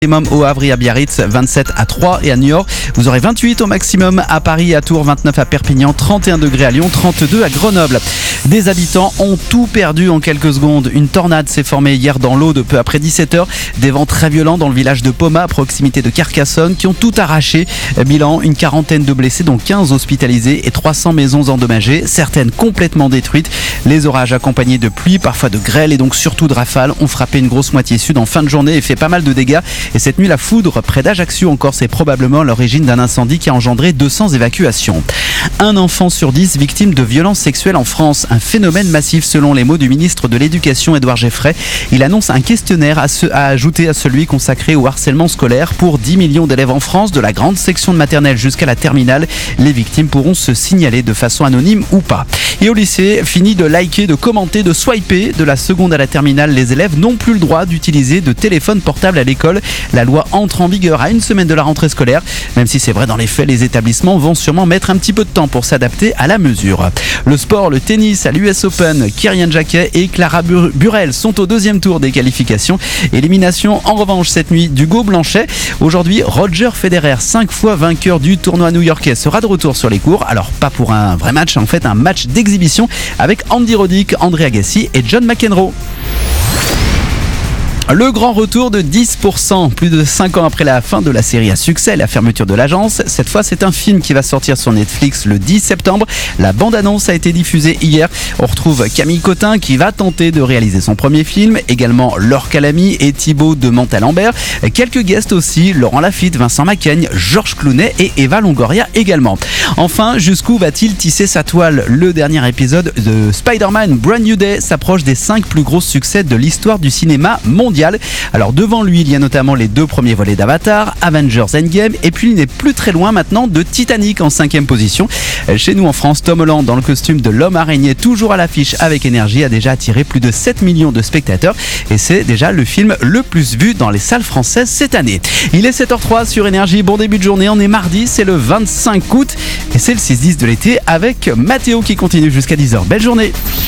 Maximum au Havre et à Biarritz, 27 à Troyes et à Niort. Vous aurez 28 au maximum à Paris et à Tours, 29 à Perpignan, 31 degrés à Lyon, 32 à Grenoble. Des habitants ont tout perdu en quelques secondes. Une tornade s'est formée hier dans l'Aude peu après 17h. Des vents très violents dans le village de Poma, à proximité de Carcassonne, qui ont tout arraché. Bilan, une quarantaine de blessés, dont 15 hospitalisés et 300 maisons endommagées, certaines complètement détruites. Les orages accompagnés de pluie, parfois de grêle et donc surtout de rafales, ont frappé une grosse moitié sud en fin de journée et fait pas mal de dégâts. Et cette nuit, la foudre près d'Ajaccio en Corse est probablement l'origine d'un incendie qui a engendré 200 évacuations. Un enfant sur 10 victime de violences sexuelles en France, un phénomène massif selon les mots du ministre de l'Éducation Édouard Geoffrey. Il annonce un questionnaire à ajouter à celui consacré au harcèlement scolaire pour 10 millions d'élèves en France, de la grande section de maternelle jusqu'à la terminale. Les victimes pourront se signaler de façon anonyme ou pas. Et au lycée, fini de liker, de commenter, de swiper. De la seconde à la terminale, les élèves n'ont plus le droit d'utiliser de téléphone portable à l'école. La loi entre en vigueur à une semaine de la rentrée scolaire. Même si c'est vrai, dans les faits, les établissements vont sûrement mettre un petit peu de temps pour s'adapter à la mesure. Le sport, le tennis à l'US Open, Kirian Jacquet et Clara Burel sont au deuxième tour des qualifications. Élimination en revanche cette nuit d'Hugo Blanchet. Aujourd'hui, Roger Federer, 5 fois vainqueur du tournoi new-yorkais, sera de retour sur les cours. Alors pas pour un vrai match, en fait un match d'exhibition avec Andy Roddick, André Agassi et John McEnroe. Le grand retour de 10%, plus de 5 ans après la fin de la série à succès, la fermeture de l'agence. Cette fois, c'est un film qui va sortir sur Netflix le 10 septembre. La bande-annonce a été diffusée hier. On retrouve Camille Cotin qui va tenter de réaliser son premier film. Également Laure Calamy et Thibaut de Montalembert. Quelques guests aussi, Laurent Lafitte, Vincent Macaigne, Georges Clooney et Eva Longoria également. Enfin, jusqu'où va-t-il tisser sa toile ? Le dernier épisode de Spider-Man Brand New Day s'approche des 5 plus gros succès de l'histoire du cinéma mondial. Alors devant lui, il y a notamment les 2 premiers volets d'Avatar, Avengers Endgame, et puis il n'est plus très loin maintenant de Titanic en 5e position. Chez nous en France, Tom Holland dans le costume de l'homme araignée, toujours à l'affiche avec énergie, a déjà attiré plus de 7 millions de spectateurs et c'est déjà le film le plus vu dans les salles françaises cette année. Il est 7h03 sur Énergie, bon début de journée, on est mardi, c'est le 25 août et c'est le 6-10 de l'été avec Mathéo qui continue jusqu'à 10h. Belle journée.